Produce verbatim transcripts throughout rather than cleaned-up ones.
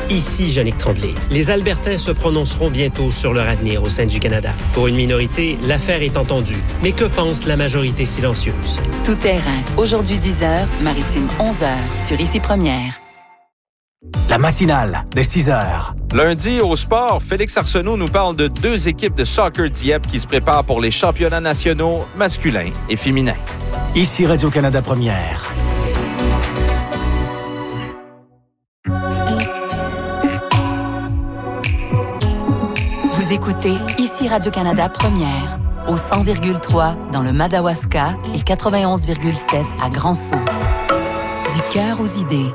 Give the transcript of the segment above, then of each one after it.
Ici Jannick Tremblay. Les Albertains se prononceront bientôt sur leur avenir au sein du Canada. Pour une minorité, l'affaire est entendue. Mais que pense la majorité silencieuse? Tout terrain. Aujourd'hui dix heures, Maritime onze heures, sur Ici Première. La matinale de six heures. Lundi, au sport, Félix Arsenault nous parle de deux équipes de soccer Dieppe qui se préparent pour les championnats nationaux masculins et féminins. Ici Radio-Canada Première. Vous écoutez Ici Radio-Canada Première, au cent virgule trois dans le Madawaska et quatre-vingt-onze virgule sept à Grand-Sault. Du cœur aux idées.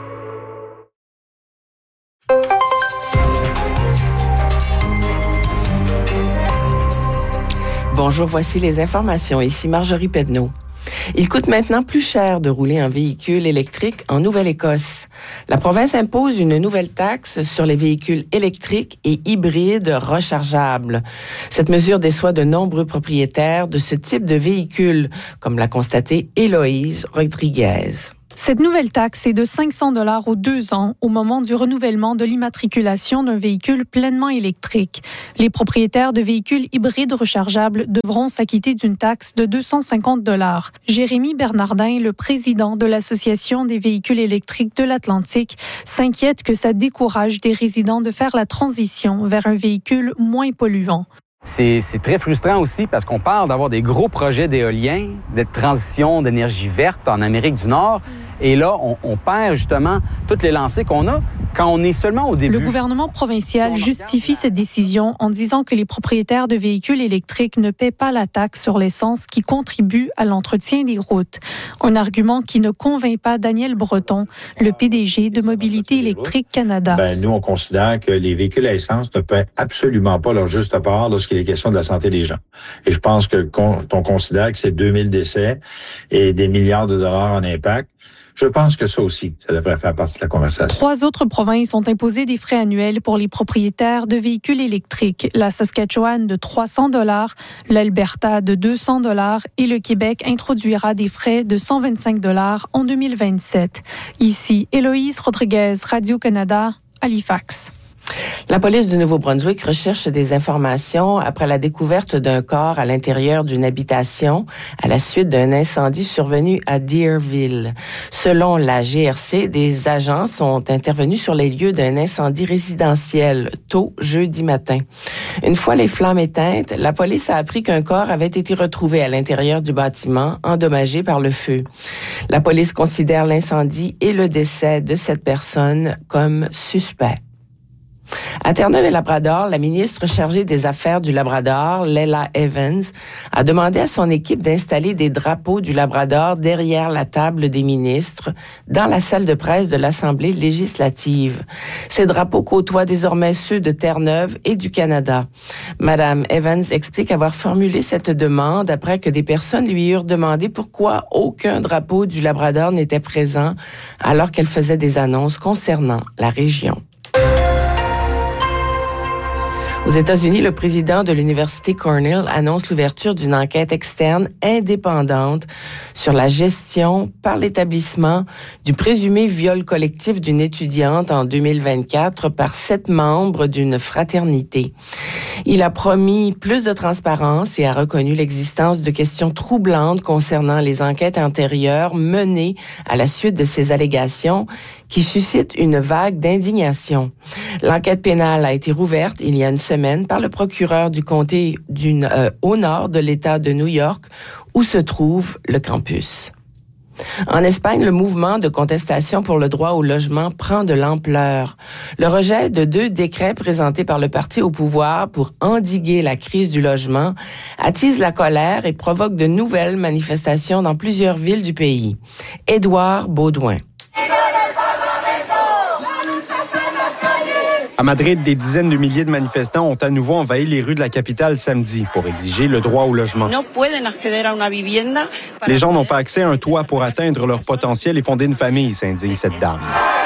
Bonjour, voici les informations. Ici Marjorie Pedneau. Il coûte maintenant plus cher de rouler en véhicule électrique en Nouvelle-Écosse. La province impose une nouvelle taxe sur les véhicules électriques et hybrides rechargeables. Cette mesure déçoit de nombreux propriétaires de ce type de véhicule, comme l'a constaté Héloïse Rodriguez. Cette nouvelle taxe est de cinq cents dollars aux deux ans au moment du renouvellement de l'immatriculation d'un véhicule pleinement électrique. Les propriétaires de véhicules hybrides rechargeables devront s'acquitter d'une taxe de deux cent cinquante dollars. Jérémy Bernardin, le président de l'Association des véhicules électriques de l'Atlantique, s'inquiète que ça décourage des résidents de faire la transition vers un véhicule moins polluant. C'est, c'est très frustrant aussi parce qu'on parle d'avoir des gros projets d'éolien, de transition d'énergie verte en Amérique du Nord. Et là, on, on perd justement toutes les lancées qu'on a quand on est seulement au début. Le gouvernement provincial justifie cette décision en disant que les propriétaires de véhicules électriques ne paient pas la taxe sur l'essence qui contribue à l'entretien des routes. Un argument qui ne convainc pas Daniel Breton, le P D G de Mobilité électrique Canada. Ben, nous, on considère que les véhicules à essence ne paient absolument pas leur juste part lorsqu'il est question de la santé des gens. Et je pense que quand on considère que c'est deux mille décès et des milliards de dollars en impact, je pense que ça aussi, ça devrait faire partie de la conversation. Trois autres provinces ont imposé des frais annuels pour les propriétaires de véhicules électriques. La Saskatchewan de trois cents dollars, l'Alberta de deux cents dollars et le Québec introduira des frais de cent vingt-cinq dollars en deux mille vingt-sept. Ici, Héloïse Rodriguez, Radio-Canada, Halifax. La police du Nouveau-Brunswick recherche des informations après la découverte d'un corps à l'intérieur d'une habitation à la suite d'un incendie survenu à Deerville. Selon la G R C, des agents sont intervenus sur les lieux d'un incendie résidentiel tôt jeudi matin. Une fois les flammes éteintes, la police a appris qu'un corps avait été retrouvé à l'intérieur du bâtiment, endommagé par le feu. La police considère l'incendie et le décès de cette personne comme suspects. À Terre-Neuve-et-Labrador, la ministre chargée des Affaires du Labrador, Leila Evans, a demandé à son équipe d'installer des drapeaux du Labrador derrière la table des ministres dans la salle de presse de l'Assemblée législative. Ces drapeaux côtoient désormais ceux de Terre-Neuve et du Canada. Madame Evans explique avoir formulé cette demande après que des personnes lui eurent demandé pourquoi aucun drapeau du Labrador n'était présent alors qu'elle faisait des annonces concernant la région. Aux États-Unis, le président de l'Université Cornell annonce l'ouverture d'une enquête externe indépendante sur la gestion par l'établissement du présumé viol collectif d'une étudiante en deux mille vingt-quatre par sept membres d'une fraternité. Il a promis plus de transparence et a reconnu l'existence de questions troublantes concernant les enquêtes antérieures menées à la suite de ces allégations qui suscitent une vague d'indignation. L'enquête pénale a été rouverte il y a une semaine par le procureur du comté du euh, au nord de l'État de New York, où se trouve le campus. En Espagne, le mouvement de contestation pour le droit au logement prend de l'ampleur. Le rejet de deux décrets présentés par le parti au pouvoir pour endiguer la crise du logement attise la colère et provoque de nouvelles manifestations dans plusieurs villes du pays. Édouard Baudouin. À Madrid, des dizaines de milliers de manifestants ont à nouveau envahi les rues de la capitale samedi pour exiger le droit au logement. Les gens n'ont pas accès à un toit pour atteindre leur potentiel et fonder une famille, s'indigne cette dame.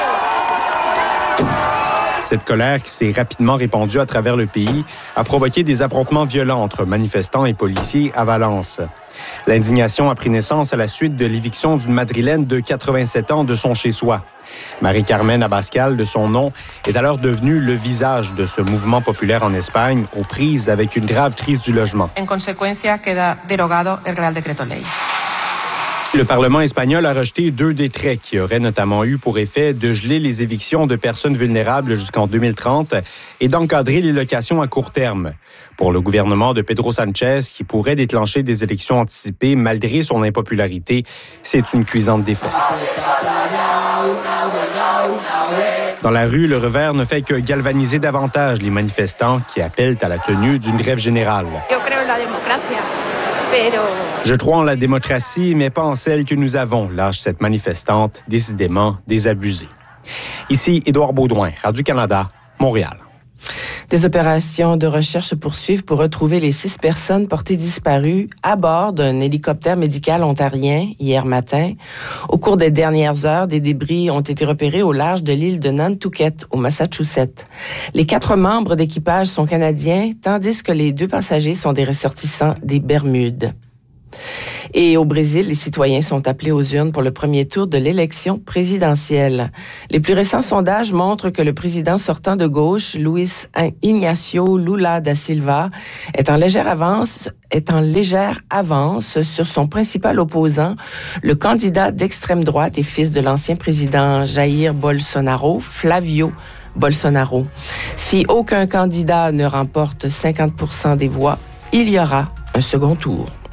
Cette colère, qui s'est rapidement répandue à travers le pays, a provoqué des affrontements violents entre manifestants et policiers à Valence. L'indignation a pris naissance à la suite de l'éviction d'une Madrilène de quatre-vingt-sept ans de son chez-soi. Marie-Carmen Abascal, de son nom, est alors devenue le visage de ce mouvement populaire en Espagne, aux prises avec une grave crise du logement. En consecuencia, queda derogado el Real Decreto Ley. Le Parlement espagnol a rejeté deux décrets qui auraient notamment eu pour effet de geler les évictions de personnes vulnérables jusqu'en deux mille trente et d'encadrer les locations à court terme. Pour le gouvernement de Pedro Sánchez, qui pourrait déclencher des élections anticipées malgré son impopularité, c'est une cuisante défaite. Dans la rue, le revers ne fait que galvaniser davantage les manifestants qui appellent à la tenue d'une grève générale. Je crois en la démocratie, mais pas en celle que nous avons, lâche cette manifestante, décidément désabusée. Ici, Édouard Baudouin, Radio-Canada, Montréal. Des opérations de recherche se poursuivent pour retrouver les six personnes portées disparues à bord d'un hélicoptère médical ontarien hier matin. Au cours des dernières heures, des débris ont été repérés au large de l'île de Nantucket, au Massachusetts. Les quatre membres d'équipage sont canadiens, tandis que les deux passagers sont des ressortissants des Bermudes. Et au Brésil, les citoyens sont appelés aux urnes pour le premier tour de l'élection présidentielle. Les plus récents sondages montrent que le président sortant de gauche, Luiz Inácio Lula da Silva, est en légère avance, est en légère avance sur son principal opposant, le candidat d'extrême droite et fils de l'ancien président Jair Bolsonaro, Flavio Bolsonaro. Si aucun candidat ne remporte cinquante pour cent des voix, il y aura un second tour.